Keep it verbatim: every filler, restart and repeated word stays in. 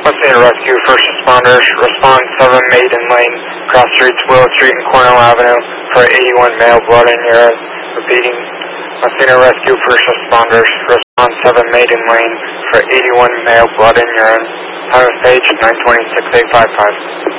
Mustang Rescue, first responders, respond seven Maiden Lane, cross streets Willow Street and Cornell Avenue for eighty-one male blood and urine. Repeating, Mustang Rescue, first responders, respond seven Maiden Lane for eighty-one male blood and urine. Time of page nine twenty-six eight five five.